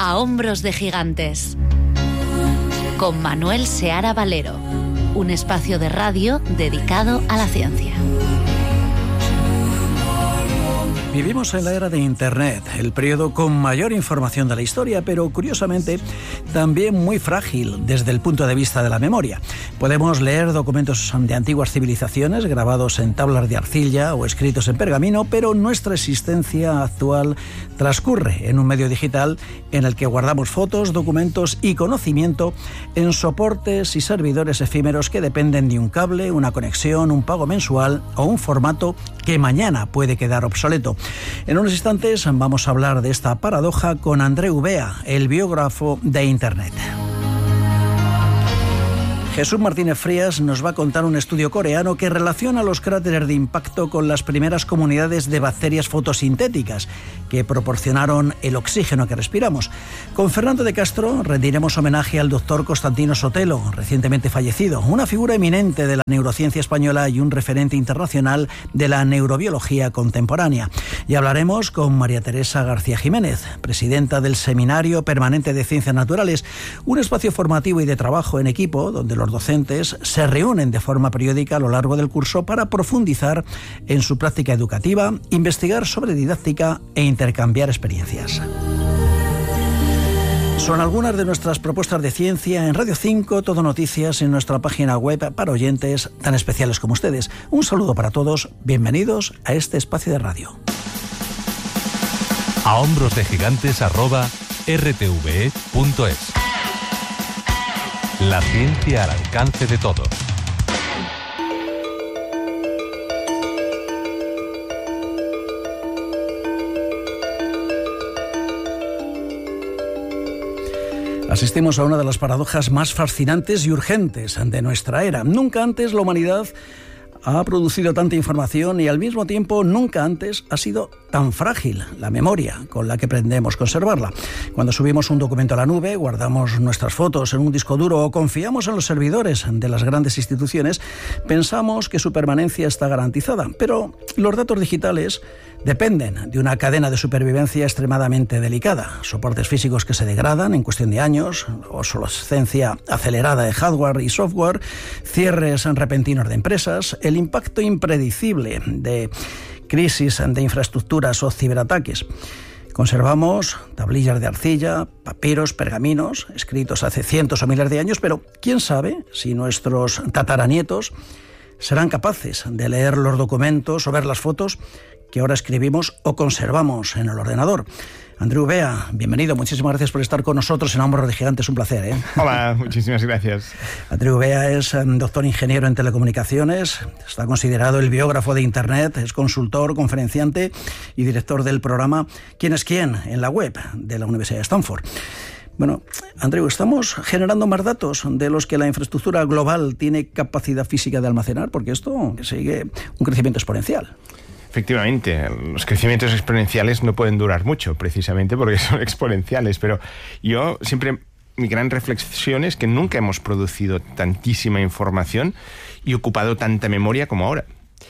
A hombros de gigantes. Con Manuel Seara Valero. Un espacio de radio dedicado a la ciencia. Vivimos en la era de Internet, el periodo con mayor información de la historia, pero curiosamente también muy frágil desde el punto de vista de la memoria. Podemos leer documentos de antiguas civilizaciones grabados en tablas de arcilla o escritos en pergamino, pero nuestra existencia actual transcurre en un medio digital en el que guardamos fotos, documentos y conocimiento en soportes y servidores efímeros que dependen de un cable, una conexión, un pago mensual o un formato que mañana puede quedar obsoleto. En unos instantes vamos a hablar de esta paradoja con Andreu Bea, el biógrafo de Internet. Jesús Martínez Frías nos va a contar un estudio coreano que relaciona los cráteres de impacto con las primeras comunidades de bacterias fotosintéticas que proporcionaron el oxígeno que respiramos. Con Fernando de Castro rendiremos homenaje al doctor Constantino Sotelo, recientemente fallecido, una figura eminente de la neurociencia española y un referente internacional de la neurobiología contemporánea. Y hablaremos con María Teresa García Jiménez, presidenta del Seminario Permanente de Ciencias Naturales, un espacio formativo y de trabajo en equipo donde los docentes se reúnen de forma periódica a lo largo del curso para profundizar en su práctica educativa, investigar sobre didáctica e intercambiar experiencias. Son algunas de nuestras propuestas de ciencia en Radio 5, Todo Noticias, en nuestra página web para oyentes tan especiales como ustedes. Un saludo para todos, bienvenidos a este espacio de radio. A hombros de gigantes @rtve.es. La ciencia al alcance de todos. Asistimos a una de las paradojas más fascinantes y urgentes de nuestra era. Nunca antes la humanidad ha producido tanta información y al mismo tiempo nunca antes ha sido tan frágil la memoria con la que pretendemos conservarla. Cuando subimos un documento a la nube, guardamos nuestras fotos en un disco duro o confiamos en los servidores de las grandes instituciones, pensamos que su permanencia está garantizada. Pero los datos digitales dependen de una cadena de supervivencia extremadamente delicada. Soportes físicos que se degradan en cuestión de años, obsolescencia acelerada de hardware y software, cierres repentinos de empresas, el impacto impredecible de crisis de infraestructuras o ciberataques. Conservamos tablillas de arcilla, papiros, pergaminos, escritos hace cientos o miles de años, pero quién sabe si nuestros tataranietos serán capaces de leer los documentos o ver las fotos que ahora escribimos o conservamos en el ordenador. Andreu Bea, bienvenido, muchísimas gracias por estar con nosotros en Hombros de Gigantes, un placer. Hola, muchísimas gracias. Andreu Bea es doctor ingeniero en telecomunicaciones, está considerado el biógrafo de Internet, es consultor, conferenciante y director del programa ¿Quién es quién?, en la web de la Universidad de Stanford. Bueno, Andreu, ¿estamos generando más datos de los que la infraestructura global tiene capacidad física de almacenar? Porque esto sigue un crecimiento exponencial. Efectivamente, los crecimientos exponenciales no pueden durar mucho, precisamente porque son exponenciales, pero yo siempre, mi gran reflexión es que nunca hemos producido tantísima información y ocupado tanta memoria como ahora.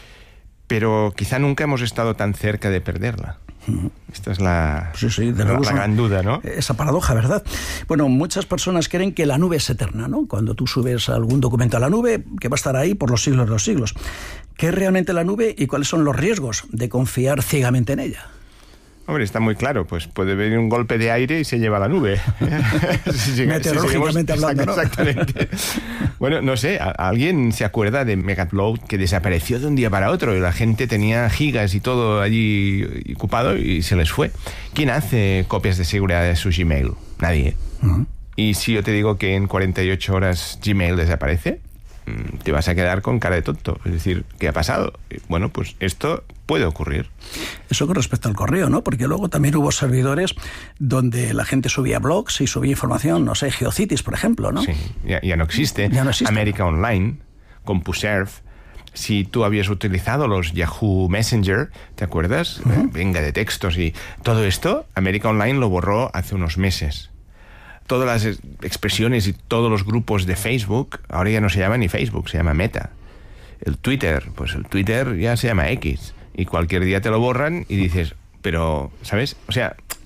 Pero quizá nunca hemos estado tan cerca de perderla. Esta es la gran duda, ¿no? Esa paradoja, ¿verdad? Bueno, muchas personas creen que la nube es eterna, ¿no? Cuando tú subes algún documento a la nube, que va a estar ahí por los siglos de los siglos. ¿Qué es realmente la nube y cuáles son los riesgos de confiar ciegamente en ella? Hombre, está muy claro, pues puede venir un golpe de aire y se lleva la nube. Meteorológicamente hablando, ¿no? Exactamente. Bueno, no sé, ¿alguien se acuerda de Megaupload que desapareció de un día para otro y la gente tenía gigas y todo allí ocupado y se les fue? ¿Quién hace copias de seguridad de su Gmail? Nadie. Uh-huh. Y si yo te digo que en 48 horas Gmail desaparece, te vas a quedar con cara de tonto. Es decir, ¿qué ha pasado? Bueno, pues esto puede ocurrir. Eso con respecto al correo, ¿no? Porque luego también hubo servidores donde la gente subía blogs y subía información, no sé, GeoCities, por ejemplo, ¿no? Sí, ya no existe. Ya no existe. América Online, CompuServe. Si tú habías utilizado los Yahoo Messenger, ¿te acuerdas? Uh-huh. Venga, de textos y todo esto, América Online lo borró hace unos meses. Todas las expresiones y todos los grupos de Facebook, ahora ya no se llama ni Facebook, se llama Meta. El Twitter, pues el Twitter ya se llama X. Y cualquier día te lo borran y dices, pero, ¿sabes? O sea,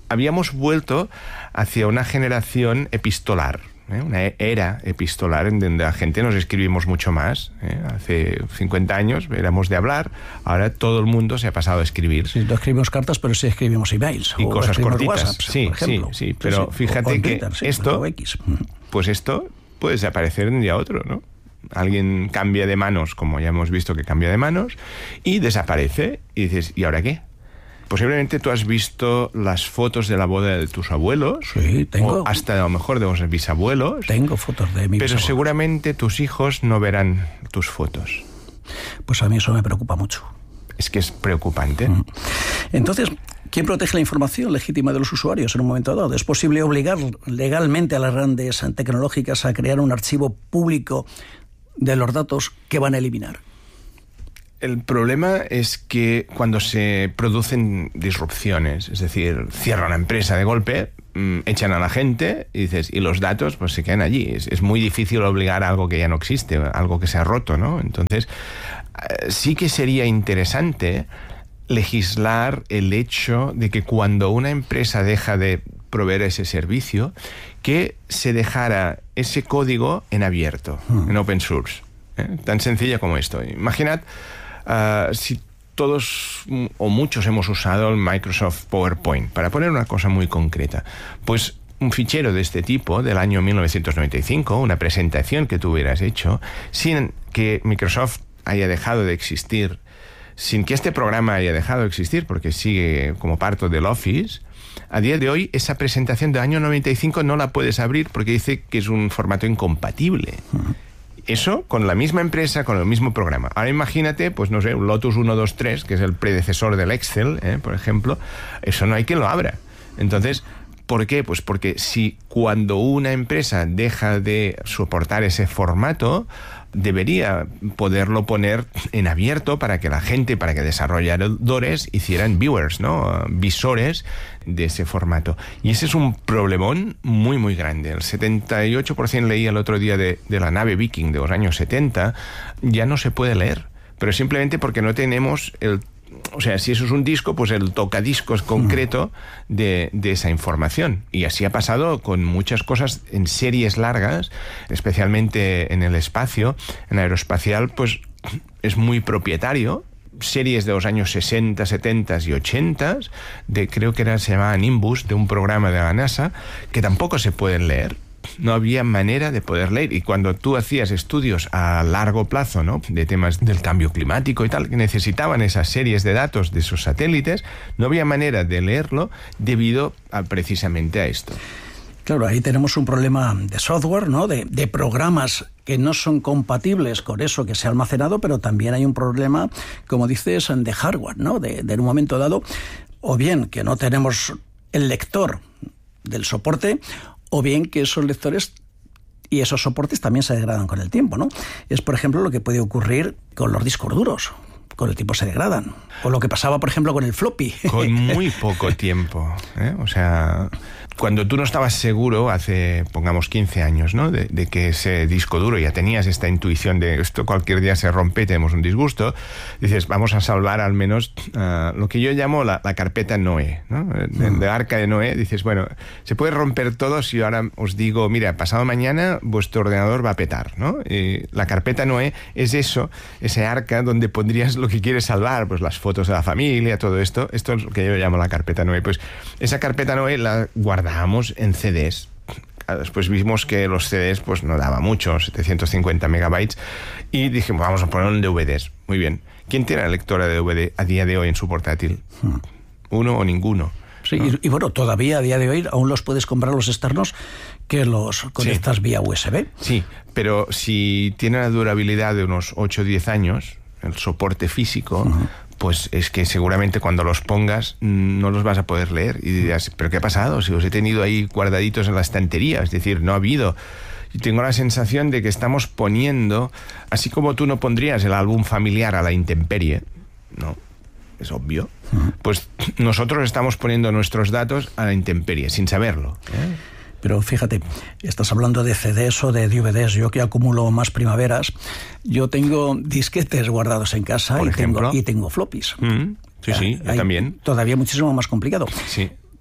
habíamos vuelto hacia una generación epistolar, una era epistolar en donde la gente nos escribimos mucho más. Hace 50 años éramos de hablar, ahora todo el mundo se ha pasado a escribir. Sí, no escribimos cartas, pero sí escribimos emails. Y o cosas cortitas. WhatsApp, sí, por ejemplo. sí, pero fíjate que Twitter, esto, pues esto puede desaparecer de un día a otro, ¿no? Alguien cambia de manos, como ya hemos visto que cambia de manos, y desaparece, y dices, ¿y ahora qué? Posiblemente tú has visto las fotos de la boda de tus abuelos. Sí, tengo. O hasta a lo mejor de los bisabuelos. Tengo fotos de mi Pero bisabuelo. seguramente tus hijos no verán tus fotos. Pues a mí eso me preocupa mucho. Es que es preocupante. Entonces, ¿quién protege la información legítima de los usuarios en un momento dado? ¿Es posible obligar legalmente a las grandes tecnológicas a crear un archivo público de los datos que van a eliminar? El problema es que cuando se producen disrupciones, es decir, cierra una empresa de golpe, echan a la gente y dices, y los datos pues se quedan allí. Es muy difícil obligar a algo que ya no existe, algo que se ha roto, ¿no? Entonces, sí que sería interesante legislar el hecho de que cuando una empresa deja de proveer ese servicio, que se dejara ese código en abierto, en open source. Tan sencilla como esto. Imaginad si todos o muchos hemos usado el Microsoft PowerPoint, para poner una cosa muy concreta, pues un fichero de este tipo del año 1995, una presentación que tú hubieras hecho, sin que Microsoft haya dejado de existir, sin que este programa haya dejado de existir, porque sigue como parte del Office, a día de hoy esa presentación del año 95 no la puedes abrir porque dice que es un formato incompatible. Eso con la misma empresa, con el mismo programa. Ahora imagínate, pues no sé, un Lotus 123, que es el predecesor del Excel, por ejemplo, eso no hay quien lo abra. Entonces, ¿por qué? Pues porque si cuando una empresa deja de soportar ese formato, debería poderlo poner en abierto para que la gente, para que desarrolladores hicieran viewers, ¿no? Visores de ese formato. Y ese es un problemón muy, muy grande. El 78% leí el otro día de la nave Viking de los años 70, ya no se puede leer, pero simplemente porque no tenemos o sea, si eso es un disco, pues el tocadiscos concreto de esa información. Y así ha pasado con muchas cosas en series largas, especialmente en el espacio. En aeroespacial, pues es muy propietario. Series de los años 60, 70 y 80, creo que se llamaba Nimbus, de un programa de la NASA, que tampoco se pueden leer. No había manera de poder leer. Y cuando tú hacías estudios a largo plazo, ¿no?, de temas del cambio climático y tal, que necesitaban esas series de datos de esos satélites, no había manera de leerlo debido precisamente a esto. Claro, ahí tenemos un problema de software, ¿no?, de programas que no son compatibles con eso que se ha almacenado, pero también hay un problema, como dices, de hardware, ¿no?, de en un momento dado, o bien que no tenemos el lector del soporte, o bien que esos lectores y esos soportes también se degradan con el tiempo, ¿no? Es, por ejemplo, lo que puede ocurrir con los discos duros. Con el tiempo se degradan. O lo que pasaba, por ejemplo, con el floppy. Con muy poco tiempo, ¿eh? O sea, cuando tú no estabas seguro hace, pongamos, 15 años, ¿no?, de que ese disco duro, ya tenías esta intuición de esto cualquier día se rompe, tenemos un disgusto, dices, vamos a salvar al menos lo que yo llamo la carpeta Noé, ¿no? De Arca de Noé, dices, bueno, se puede romper todo si ahora os digo, mira, pasado mañana vuestro ordenador va a petar, ¿no? Y la carpeta Noé es eso, ese arca donde pondrías lo que quieres salvar, pues las fotos de la familia, todo esto. Esto es lo que yo llamo la carpeta Noé. Pues esa carpeta Noé la guardábamos en CDs. Después vimos que los CDs pues no daba mucho, 750 megabytes, y dijimos, vamos a poner en DVDs. Muy bien. ¿Quién tiene la lectora de DVD a día de hoy en su portátil? ¿Uno o ninguno? Sí, ¿no? y bueno, todavía a día de hoy aún los puedes comprar los externos que los conectas vía USB. Sí, pero si tiene la durabilidad de unos 8 o 10 años, el soporte físico, pues es que seguramente cuando los pongas no los vas a poder leer y dirás, ¿pero qué ha pasado? Si los he tenido ahí guardaditos en la estantería, es decir, no ha habido. Y tengo la sensación de que estamos poniendo, así como tú no pondrías el álbum familiar a la intemperie, ¿no?, es obvio, pues nosotros estamos poniendo nuestros datos a la intemperie, sin saberlo, ¿eh? Pero fíjate, estás hablando de CDs o de DVDs. Yo que acumulo más primaveras, yo tengo disquetes guardados en casa y tengo floppies. Sí, yo también. Todavía muchísimo más complicado. Sí.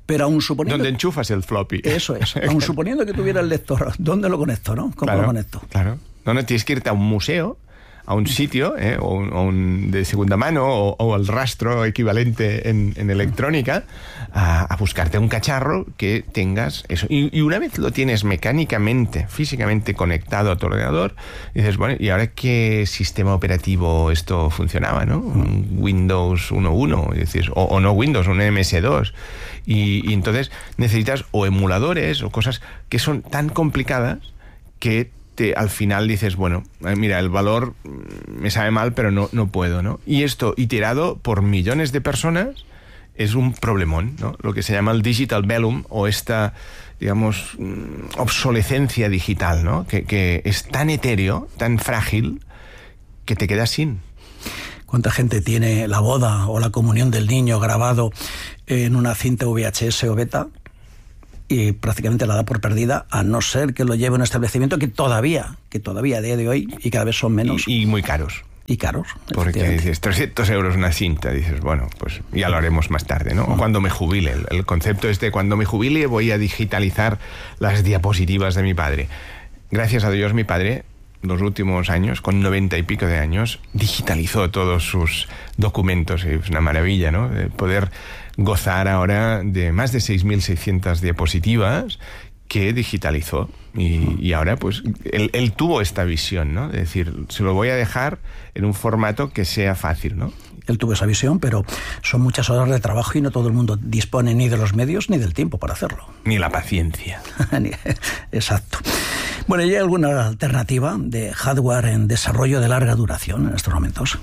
Pero aún suponiendo... ¿Dónde enchufas el floppy? Eso es. Aún suponiendo que tuviera el lector, ¿dónde lo conecto, no? ¿Cómo lo conecto? Claro. No, tienes que irte a un museo, a un sitio, o un de segunda mano, o el rastro equivalente en electrónica, a buscarte un cacharro que tengas eso. Y una vez lo tienes mecánicamente, físicamente conectado a tu ordenador, dices, bueno, ¿y ahora qué sistema operativo esto funcionaba, no? Un Windows 1.1, dices, o no Windows, un MS2. Y entonces necesitas o emuladores o cosas que son tan complicadas que al final dices, bueno, mira, el valor me sabe mal, pero no puedo, ¿no? Y esto, iterado por millones de personas, es un problemón, ¿no? Lo que se llama el digital vellum, o esta, digamos, obsolescencia digital, ¿no? Que es tan etéreo, tan frágil, que te quedas sin. ¿Cuánta gente tiene la boda o la comunión del niño grabado en una cinta VHS o beta? Y prácticamente la da por perdida, a no ser que lo lleve a un establecimiento que todavía a día de hoy, y cada vez son menos. Y muy caros. Y caros. Porque dices, 300 euros una cinta, dices, bueno, pues ya lo haremos más tarde, ¿no? O cuando me jubile. El concepto es de cuando me jubile voy a digitalizar las diapositivas de mi padre. Gracias a Dios, mi padre, los últimos años, con 90 y pico de años, digitalizó todos sus documentos. Es una maravilla, ¿no? De poder gozar ahora de más de 6.600 diapositivas que digitalizó. Y ahora, pues, él tuvo esta visión, ¿no? De decir, se lo voy a dejar en un formato que sea fácil, ¿no? Él tuvo esa visión, pero son muchas horas de trabajo y no todo el mundo dispone ni de los medios ni del tiempo para hacerlo. Ni la paciencia. Exacto. Bueno, ¿y hay alguna alternativa de hardware en desarrollo de larga duración en estos momentos?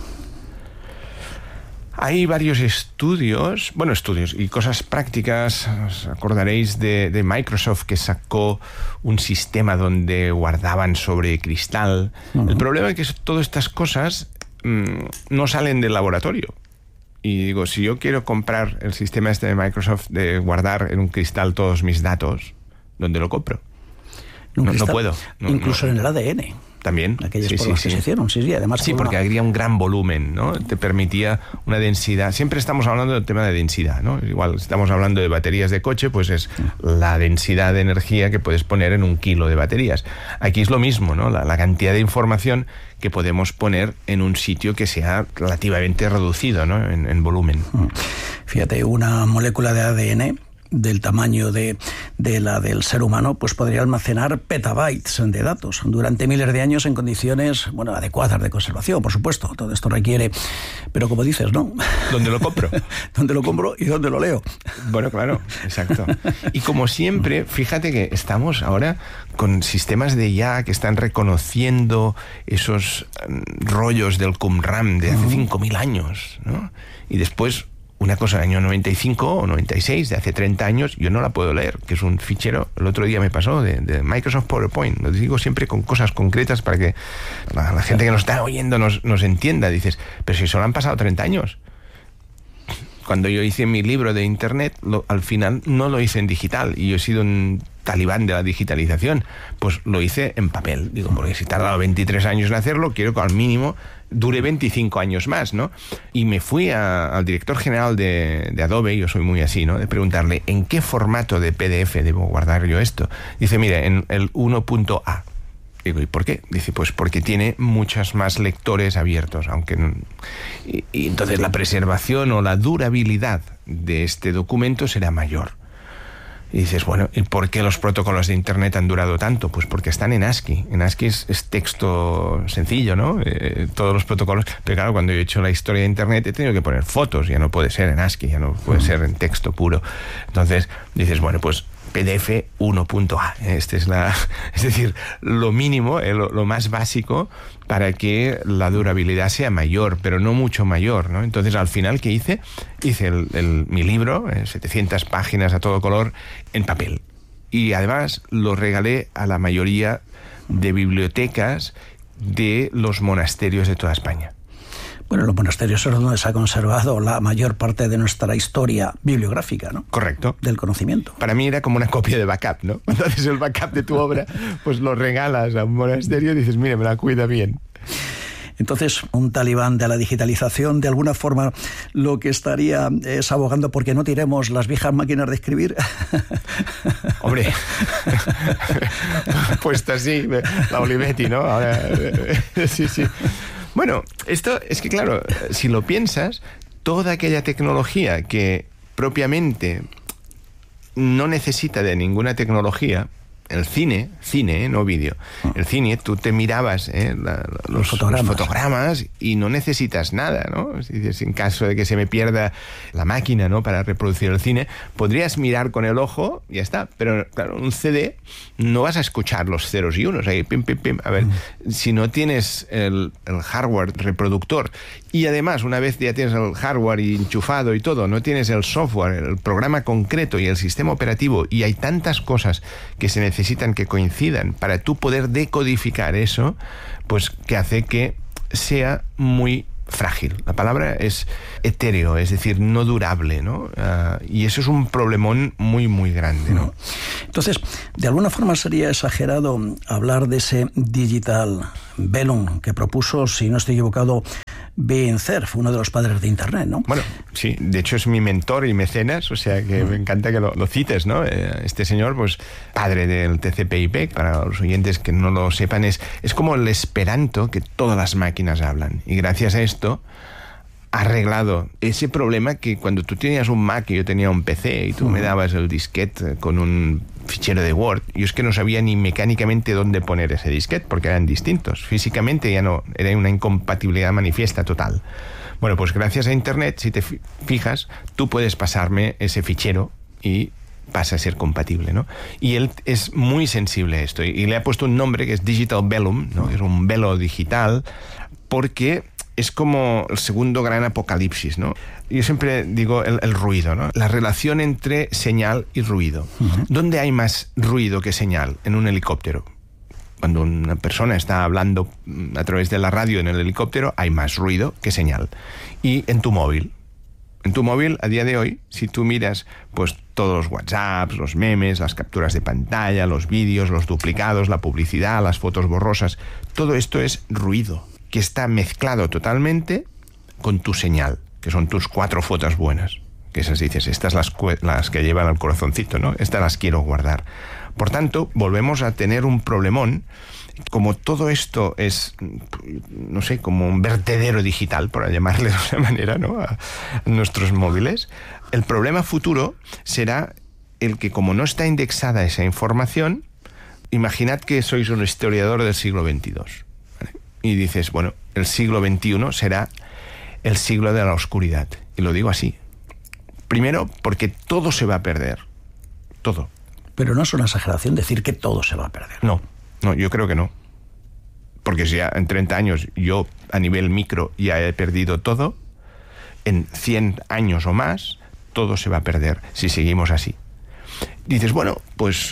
Hay varios estudios y cosas prácticas. Os acordaréis de Microsoft, que sacó un sistema donde guardaban sobre cristal. El problema es que todas estas cosas no salen del laboratorio. Y digo, si yo quiero comprar el sistema este de Microsoft de guardar en un cristal todos mis datos, ¿dónde lo compro? No puedo. Incluso en el ADN. También. Aquellas pruebas que se hicieron, sí, además. Sí, porque habría un gran volumen, ¿no? Te permitía una densidad. Siempre estamos hablando del tema de densidad, ¿no? Igual estamos hablando de baterías de coche, pues es la densidad de energía que puedes poner en 1 kilo de baterías. Aquí es lo mismo, ¿no? La cantidad de información que podemos poner en un sitio que sea relativamente reducido, ¿no? En volumen. Fíjate, una molécula de ADN del tamaño de la del ser humano, pues podría almacenar petabytes de datos durante miles de años en condiciones, bueno, adecuadas de conservación, por supuesto. Todo esto requiere, pero como dices, ¿no? ¿Dónde lo compro? ¿Dónde lo compro y dónde lo leo? Bueno, claro, exacto. Y como siempre, fíjate que estamos ahora con sistemas de IA que están reconociendo esos rollos del Qumran de hace 5.000 años, ¿no? Y después una cosa del año 95 o 96, de hace 30 años, yo no la puedo leer, que es un fichero, el otro día me pasó, de Microsoft PowerPoint. Lo digo siempre con cosas concretas para que la gente que nos está oyendo nos entienda. Dices, pero si solo han pasado 30 años. Cuando yo hice mi libro de Internet, al final no lo hice en digital, y yo he sido un talibán de la digitalización, pues lo hice en papel. Digo, porque si he tardado 23 años en hacerlo, quiero que al mínimo dure 25 años más, ¿no? Y me fui al director general de Adobe, yo soy muy así, ¿no? De preguntarle, ¿en qué formato de PDF debo guardar yo esto? Dice, mire, en el 1.A. Digo, ¿y por qué? Dice, pues porque tiene muchos más lectores abiertos, aunque no. Y entonces la preservación o la durabilidad de este documento será mayor. Y dices, bueno, ¿y por qué los protocolos de Internet han durado tanto? Pues porque están en ASCII. En ASCII es texto sencillo, ¿no? Todos los protocolos. Pero claro, cuando yo he hecho la historia de Internet he tenido que poner fotos. Ya no puede ser en ASCII, ya no puede ser en texto puro. Entonces dices, bueno, pues PDF 1.A. Es decir, lo mínimo, lo más básico para que la durabilidad sea mayor, pero no mucho mayor, ¿no? Entonces, al final, ¿qué hice? Hice mi libro, 700 páginas a todo color, en papel. Y además lo regalé a la mayoría de bibliotecas de los monasterios de toda España. Bueno, los monasterios es donde se ha conservado la mayor parte de nuestra historia bibliográfica, ¿no? Correcto. Del conocimiento. Para mí era como una copia de backup, ¿no? Cuando haces el backup de tu obra, pues lo regalas a un monasterio y dices, mire, me la cuida bien. Entonces, un talibán de la digitalización, de alguna forma, lo que estaría es abogando porque no tiremos las viejas máquinas de escribir. Hombre, pues así, la Olivetti, ¿no? Ahora, sí. Bueno, esto es que, claro, si lo piensas, toda aquella tecnología que propiamente no necesita de ninguna tecnología, el cine, no vídeo. El cine, tú te mirabas los fotogramas y no necesitas nada, ¿no? Es decir, en caso de que se me pierda la máquina, ¿no?, para reproducir el cine, podrías mirar con el ojo y ya está. Pero, claro, un CD no vas a escuchar los ceros y unos. Ahí, pim, pim, pim. A ver, si no tienes el hardware reproductor y además, una vez ya tienes el hardware enchufado y todo, no tienes el software, el programa concreto y el sistema operativo, y hay tantas cosas que se necesitan que coincidan para tú poder decodificar eso, pues que hace que sea muy frágil. La palabra es etéreo, es decir, no durable, ¿no? Y eso es un problemón muy, muy grande, ¿no? Entonces, de alguna forma sería exagerado hablar de ese digital vellum que propuso, si no estoy equivocado, Ben Cerf, uno de los padres de Internet, ¿no? Bueno, sí, de hecho es mi mentor y mecenas, o sea que me encanta que lo cites, ¿no? Este señor, pues, padre del TCP/IP, para los oyentes que no lo sepan, es como el esperanto que todas las máquinas hablan. Y gracias a esto ha arreglado ese problema que cuando tú tenías un Mac y yo tenía un PC y tú me dabas el disquete con un fichero de Word, yo es que no sabía ni mecánicamente dónde poner ese disquete porque eran distintos. Físicamente ya no, era una incompatibilidad manifiesta total. Bueno, pues gracias a Internet, si te fijas, tú puedes pasarme ese fichero y pasa a ser compatible, ¿no? Y él es muy sensible a esto y le ha puesto un nombre que es Digital Vellum, ¿no? Es un velo digital porque es como el segundo gran apocalipsis, ¿no? Yo siempre digo el ruido, ¿no? La relación entre señal y ruido. ¿Dónde hay más ruido que señal? En un helicóptero. Cuando una persona está hablando a través de la radio en el helicóptero, hay más ruido que señal. Y en tu móvil. En tu móvil, a día de hoy, si tú miras pues todos los WhatsApps, los memes, las capturas de pantalla, los vídeos, los duplicados, la publicidad, las fotos borrosas, todo esto es ruido que está mezclado totalmente con tu señal, que son tus 4 fotos buenas. Que esas dices, estas las que llevan al corazoncito, ¿no? Estas las quiero guardar. Por tanto, volvemos a tener un problemón. Como todo esto es, no sé, como un vertedero digital, por llamarle de una manera, ¿no?, a nuestros móviles, el problema futuro será el que, como no está indexada esa información, imaginad que sois un historiador del siglo XXII, ¿vale? Y dices, bueno, el siglo XXI será el siglo de la oscuridad. Y lo digo así. Primero, porque todo se va a perder. Todo. Pero no es una exageración decir que todo se va a perder. No, yo creo que no. Porque si ya en 30 años yo, a nivel micro, ya he perdido todo, en 100 años o más, todo se va a perder si seguimos así. Dices, bueno, pues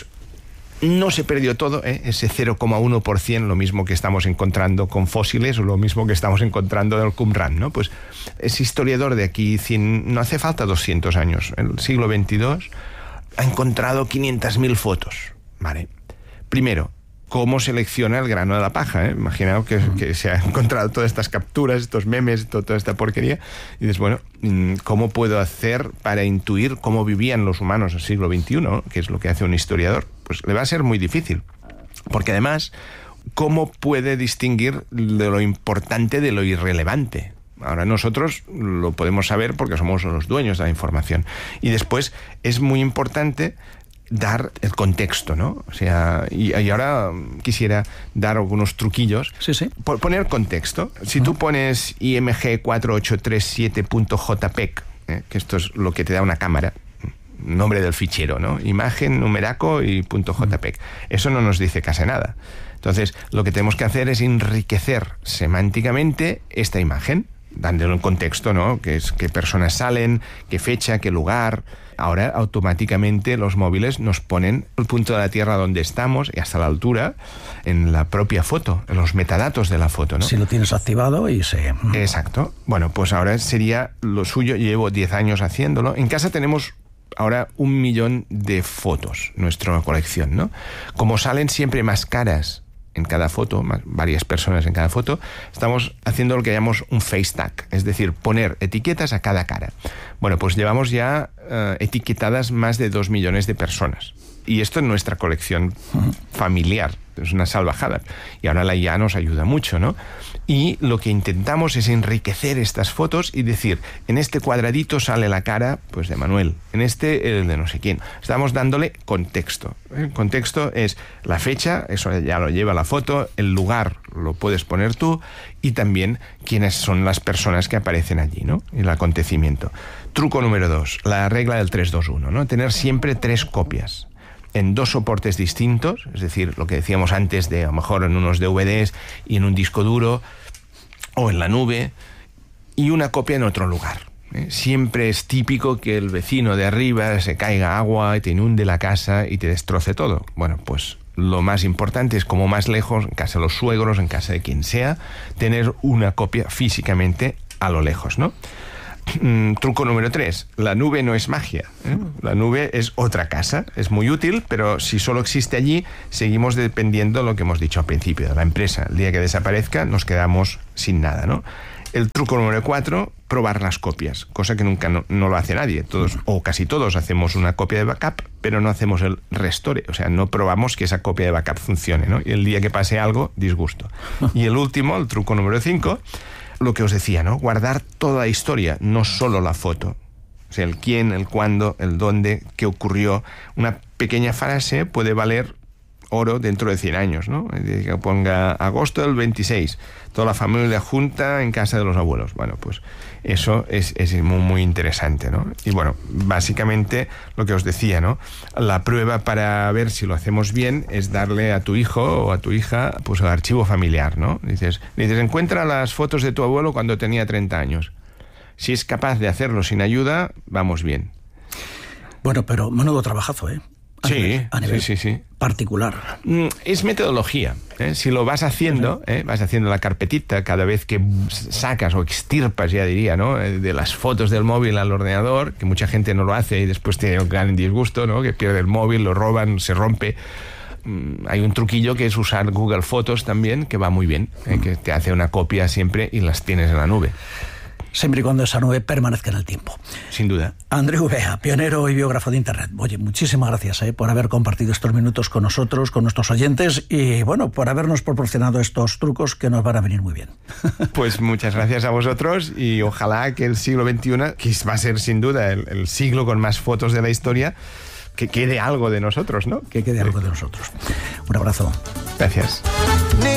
no se perdió todo, ese 0,1%, lo mismo que estamos encontrando con fósiles o lo mismo que estamos encontrando del Qumran, ¿no? Pues ese historiador de aquí, no hace falta 200 años, en el siglo XXII ha encontrado 500.000 fotos, ¿vale? Primero, ¿cómo selecciona el grano de la paja? Imaginaos que se ha encontrado todas estas capturas, estos memes, toda esta porquería, y dices, bueno, ¿cómo puedo hacer para intuir cómo vivían los humanos en el siglo XXI? Que es lo que hace un historiador. Pues le va a ser muy difícil, porque además, ¿cómo puede distinguir de lo importante de lo irrelevante? Ahora nosotros lo podemos saber porque somos los dueños de la información. Y después es muy importante dar el contexto, ¿no? O sea, y ahora quisiera dar algunos truquillos. Sí. Por poner contexto. Si tú pones IMG 4837.jpeg, que esto es lo que te da una cámara, nombre del fichero, ¿no? Imagen, numeraco y .jpeg. Eso no nos dice casi nada. Entonces, lo que tenemos que hacer es enriquecer semánticamente esta imagen, dándole un contexto, ¿no? Qué personas salen, qué fecha, qué lugar. Ahora, automáticamente, los móviles nos ponen el punto de la Tierra donde estamos y hasta la altura en la propia foto, en los metadatos de la foto, ¿no? Si lo tienes activado y se... Exacto. Bueno, pues ahora sería lo suyo. Llevo 10 años haciéndolo. En casa tenemos ahora 1 millón de fotos, nuestra colección, ¿no? Como salen siempre más caras en cada foto, varias personas en cada foto, estamos haciendo lo que llamamos un face tag, es decir, poner etiquetas a cada cara. Bueno, pues llevamos ya etiquetadas más de 2 millones de personas. Y esto en nuestra colección familiar, es una salvajada. Y ahora la IA nos ayuda mucho, ¿no? Y lo que intentamos es enriquecer estas fotos y decir, en este cuadradito sale la cara, pues, de Manuel, en este el de no sé quién. Estamos dándole contexto. El contexto es la fecha, eso ya lo lleva la foto, el lugar lo puedes poner tú, y también quiénes son las personas que aparecen allí, ¿no? El acontecimiento. Truco número 2, la regla del 3-2-1, ¿no? Tener siempre 3 copias. En 2 soportes distintos, es decir, lo que decíamos antes de a lo mejor en unos DVDs y en un disco duro o en la nube, y una copia en otro lugar. Siempre es típico que el vecino de arriba se caiga agua y te inunde la casa y te destroce todo. Bueno, pues lo más importante es, como más lejos, en casa de los suegros, en casa de quien sea, tener una copia físicamente a lo lejos, ¿no? Truco número 3, la nube no es magia, ¿eh? La nube es otra casa, es muy útil, pero si solo existe allí, seguimos dependiendo de lo que hemos dicho al principio, de la empresa. El día que desaparezca, nos quedamos sin nada, ¿no? El truco número 4, probar las copias, cosa que nunca no lo hace nadie. Todos o casi todos hacemos una copia de backup, pero no hacemos el restore, o sea, no probamos que esa copia de backup funcione, ¿no? Y el día que pase algo, disgusto. Y el último, el truco número 5, lo que os decía, ¿no? Guardar toda la historia, no solo la foto. O sea, el quién, el cuándo, el dónde, qué ocurrió. Una pequeña frase puede valer oro dentro de 100 años, ¿no? Que ponga agosto del 26, toda la familia junta en casa de los abuelos. Bueno, pues eso es muy, muy interesante, ¿no? Y bueno, básicamente lo que os decía, ¿no? La prueba para ver si lo hacemos bien es darle a tu hijo o a tu hija, pues, el archivo familiar, ¿no? Dices, encuentra las fotos de tu abuelo cuando tenía 30 años. Si es capaz de hacerlo sin ayuda, vamos bien. Bueno, pero menudo trabajazo, ¿eh? A nivel sí. particular. Es metodología, ¿eh? Si lo vas haciendo, vas haciendo la carpetita cada vez que sacas o extirpas, ya diría, ¿no? De las fotos del móvil al ordenador, que mucha gente no lo hace y después tiene un gran disgusto, ¿no? Que pierde el móvil, lo roban, se rompe. Hay un truquillo que es usar Google Fotos también, que va muy bien, que te hace una copia siempre y las tienes en la nube. Siempre y cuando esa nube permanezca en el tiempo. Sin duda. Andreu Bea, pionero y biógrafo de Internet. Oye, muchísimas gracias por haber compartido estos minutos con nosotros, con nuestros oyentes, y bueno, por habernos proporcionado estos trucos que nos van a venir muy bien. Pues muchas gracias a vosotros, y ojalá que el siglo XXI, que va a ser sin duda el siglo con más fotos de la historia, que quede algo de nosotros, ¿no? Que quede algo de nosotros. Un abrazo. Gracias.